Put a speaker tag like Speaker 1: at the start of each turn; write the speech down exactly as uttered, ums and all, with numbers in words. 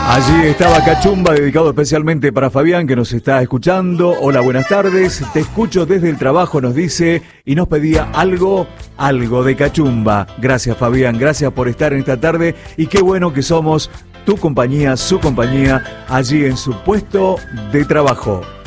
Speaker 1: Allí estaba Cachumba, dedicado especialmente para Fabián, que nos está escuchando. Hola, buenas tardes. Te escucho desde el trabajo, nos dice, y nos pedía algo, algo de Cachumba. Gracias, Fabián, gracias por estar en esta tarde. Y qué bueno que somos tu compañía, su compañía, allí en su puesto de trabajo.